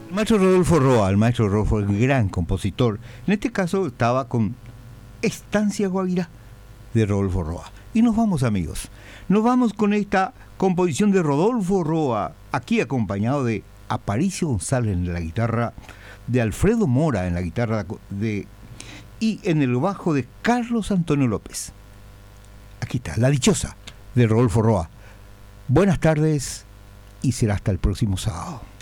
El maestro Rodolfo Roa, el gran compositor. En este caso estaba con Estancia Guavirá de Rodolfo Roa. Y nos vamos, amigos. Nos vamos con esta composición de Rodolfo Roa, aquí acompañado de Aparicio González en la guitarra, de Alfredo Mora en la guitarra y en el bajo de Carlos Antonio López. Aquí está, La Dichosa de Rodolfo Roa. Buenas tardes y será hasta el próximo sábado.